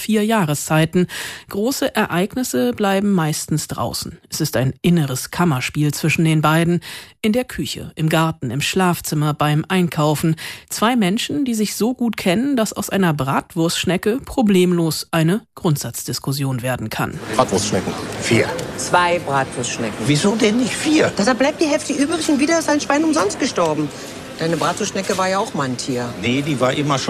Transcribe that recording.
4 Jahreszeiten. Große Ereignisse bleiben meistens draußen. Es ist ein inneres Kammerspiel zwischen den beiden. In der Küche, im Garten, im Schlafzimmer, beim Einkaufen. 2 Menschen, die sich so gut kennen, dass aus einer Bratwurstschnecke problemlos eine Grundsatzdiskussion werden kann. Bratwurstschnecken. 4. 2 Bratwurstschnecken. Wieso denn nicht 4? Da bleibt die Hälfte übrig und wieder ist ein Schwein umsonst gestorben. Deine Bratwurstschnecke war ja auch mal ein Tier. Nee, die war immer schon